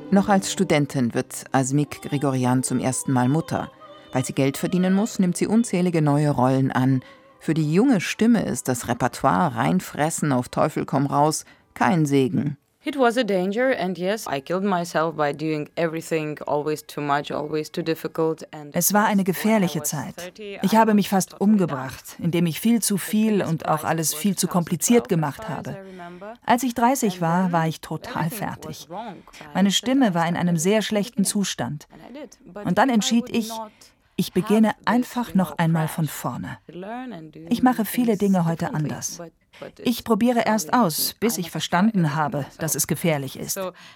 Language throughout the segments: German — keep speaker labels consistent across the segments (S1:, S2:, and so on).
S1: Noch als Studentin wird Asmik Grigorian zum ersten Mal Mutter. Weil sie Geld verdienen muss, nimmt sie unzählige neue Rollen an. Für die junge Stimme ist das Repertoire reinfressen auf Teufel komm raus kein Segen.
S2: It was a danger, and yes, I killed myself by doing everything always too much, always too difficult.
S3: Es war eine gefährliche Zeit. Ich habe mich fast umgebracht, indem ich viel zu viel und auch alles viel zu kompliziert gemacht habe. Als ich 30 war, war ich total fertig. Meine Stimme war in einem sehr schlechten Zustand. Und dann entschied ich beginne einfach noch einmal von vorne. Ich mache viele Dinge heute anders. Ich probiere erst aus, bis ich verstanden habe, dass es gefährlich ist.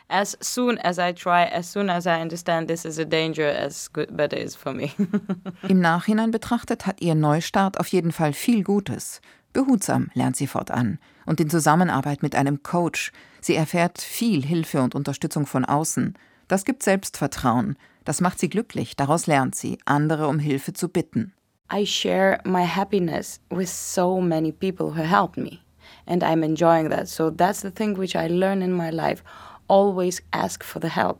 S1: Im Nachhinein betrachtet hat ihr Neustart auf jeden Fall viel Gutes. Behutsam lernt sie fortan und in Zusammenarbeit mit einem Coach. Sie erfährt viel Hilfe und Unterstützung von außen. Das gibt Selbstvertrauen. Das macht sie glücklich. Daraus lernt sie, andere um Hilfe zu bitten.
S2: I share my happiness with so many people who helped me, and I'm enjoying that. So that's the thing which I learned in my life. Always ask for the help.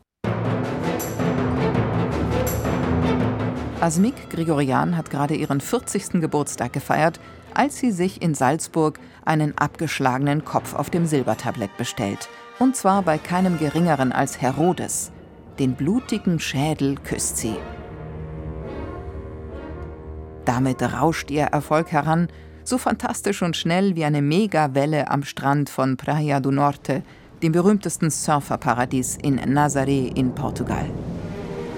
S1: Asmik Grigorian hat gerade ihren 40. Geburtstag gefeiert, als sie sich in Salzburg einen abgeschlagenen Kopf auf dem Silbertablett bestellt. Und zwar bei keinem Geringeren als Herodes. Den blutigen Schädel küsst sie. Damit rauscht ihr Erfolg heran, so fantastisch und schnell wie eine Megawelle am Strand von Praia do Norte, dem berühmtesten Surferparadies in Nazaré in Portugal.